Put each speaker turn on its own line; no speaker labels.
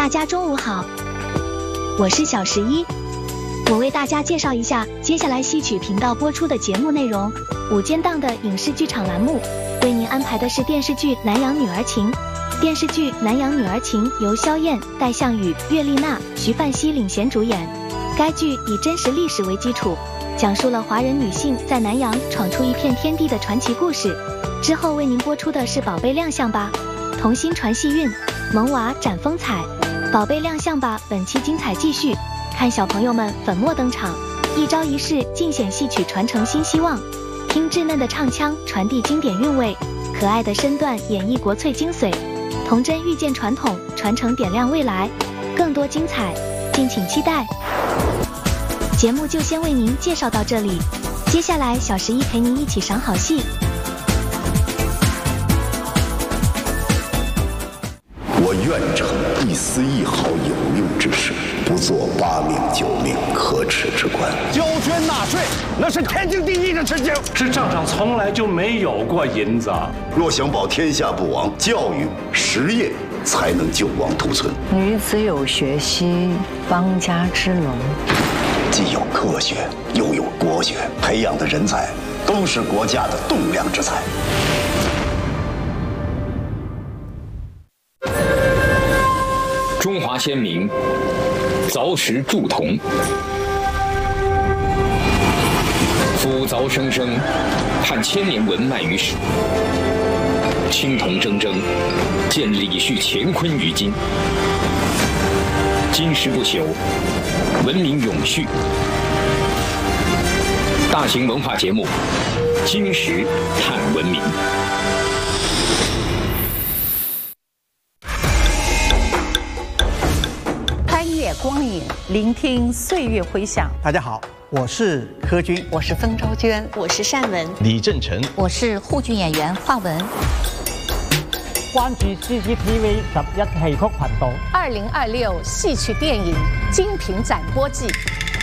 大家中午好，我是小11，我为大家介绍一下接下来戏曲频道播出的节目内容。午间档的影视剧场栏目，为您安排的是电视剧《南洋女儿情》。电视剧《南洋女儿情》由萧燕、戴相宇、岳丽娜、徐范熙领衔主演。该剧以真实历史为基础，讲述了华人女性在南洋闯出一片天地的传奇故事。之后为您播出的是《宝贝亮相吧》，童心传戏韵，萌娃展风采。宝贝亮相吧本期精彩继续，看小朋友们粉墨登场，一招一式尽显戏曲传承新希望。听稚嫩的唱腔传递经典韵味，可爱的身段演绎国粹精髓，童真遇见传统，传承点亮未来。更多精彩，敬请期待。节目就先为您介绍到这里，接下来小11陪您一起赏好戏。
我愿成一丝一毫有用之事，不做8命9命可耻之官。
交捐纳税，那是天经地义的事情。
这账上从来就没有过银子。
若想保天下不亡，教育实业才能救亡图存。
女子有学兮，邦家之隆。
既有科学，又有国学，培养的人才都是国家的栋梁之才。
中华先民凿石铸铜，夫凿生生，盼千年文脉于史。青铜铮铮，见李旭乾坤于今。金石不朽，文明永续。大型文化节目《金石探文明》。
光影，聆听岁月回响。
大家好，我是柯军，
我是曾昭娟，
我是单文，
李正成，
我是沪剧演员华文。
關注 CCTV 11戲曲頻道。
2026戲曲電影精品展播季。